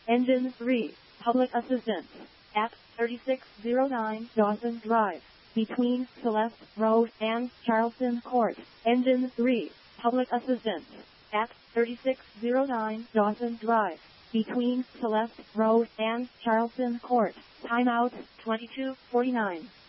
Engine 3, public assistance, at 3609 Dawson Drive, between Celeste Road and Charleston Court. Engine 3, public assistance, at 3609 Dawson Drive, between Celeste Road and Charleston Court. Timeout 22:49.